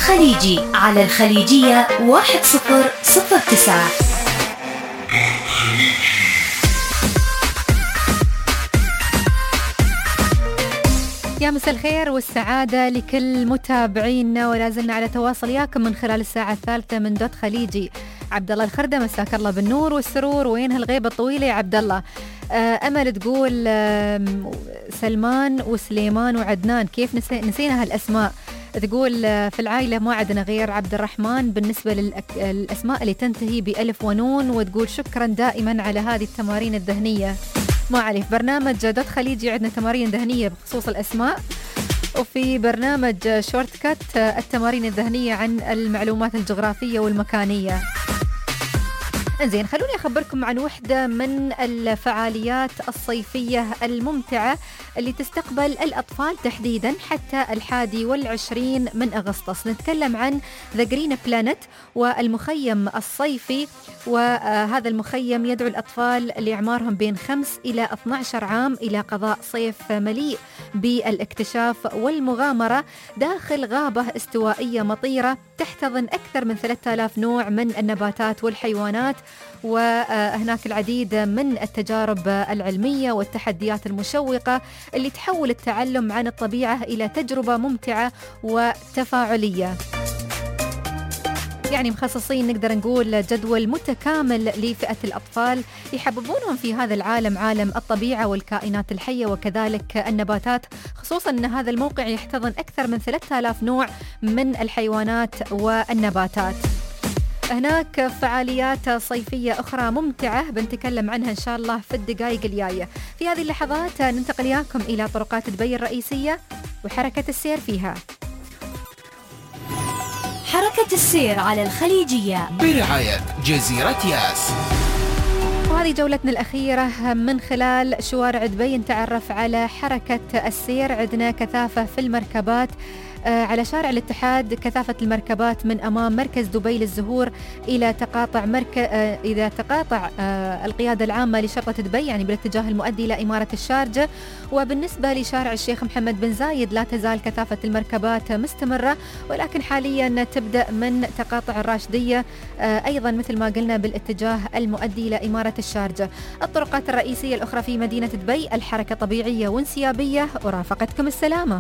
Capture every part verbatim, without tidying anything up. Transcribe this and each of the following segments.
خليجي على الخليجية واحد صفر صفر تسعة. يا مساء الخير والسعادة لكل متابعينا، ولا زلنا على تواصل وياكم من خلال الساعة الثالثة من دوت خليجي. عبد الله الخردة، مساك الله بالنور والسرور، وين هالغيبة الطويلة يا عبد الله؟ أمل تقول سلمان وسليمان وعدنان، كيف نسينا هالأسماء؟ تقول في العائلة ما عندنا غير عبد الرحمن بالنسبة للأسماء اللي تنتهي بألف ونون، وتقول شكرا دائما على هذه التمارين الذهنية. ما عليه، برنامج دوت خليجي عندنا تمارين ذهنية بخصوص الأسماء، وفي برنامج شورت كات التمارين الذهنية عن المعلومات الجغرافية والمكانية. انزين، خلوني أخبركم عن وحدة من الفعاليات الصيفية الممتعة اللي تستقبل الأطفال تحديدا حتى الحادي والعشرين من أغسطس. نتكلم عن The Green Planet والمخيم الصيفي، وهذا المخيم يدعو الأطفال اللي أعمارهم بين خمس إلى اثني عشر عام إلى قضاء صيف مليء بالاكتشاف والمغامرة داخل غابة استوائية مطيرة تحتضن أكثر من ثلاثة آلاف نوع من النباتات والحيوانات، وهناك العديد من التجارب العلمية والتحديات المشوقة اللي تحول التعلم عن الطبيعة إلى تجربة ممتعة وتفاعلية. يعني مخصصين نقدر نقول جدول متكامل لفئة الأطفال يحببونهم في هذا العالم، عالم الطبيعة والكائنات الحية وكذلك النباتات، خصوصا أن هذا الموقع يحتضن أكثر من ثلاثة آلاف نوع من الحيوانات والنباتات. هناك فعاليات صيفية أخرى ممتعة بنتكلم عنها إن شاء الله في الدقائق الجاية. في هذه اللحظات ننتقل إياكم إلى طرقات دبي الرئيسية وحركة السير فيها. حركة السير على الخليجية برعاية جزيرة ياس. وهذه جولتنا الأخيرة من خلال شوارع دبي، نتعرف على حركة السير. عندنا كثافة في المركبات على شارع الاتحاد، كثافة المركبات من أمام مركز دبي للزهور إلى تقاطع مركز إذا تقاطع القيادة العامة لشرطة دبي، يعني بالاتجاه المؤدي إلى إمارة الشارجة. وبالنسبة لشارع الشيخ محمد بن زايد لا تزال كثافة المركبات مستمرة، ولكن حاليا تبدأ من تقاطع الراشدية أيضا مثل ما قلنا بالاتجاه المؤدي إلى إمارة الشارجة. الطرقات الرئيسية الأخرى في مدينة دبي الحركة طبيعية وانسيابية، ورافقتكم السلامة.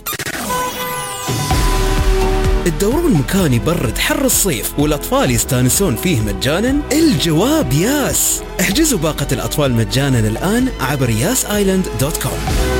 الدورون مكان يبرد حر الصيف والأطفال يستانسون فيه مجانا؟ الجواب ياس. احجزوا باقة الأطفال مجانا الآن عبر ياس آيلاند دوت كوم.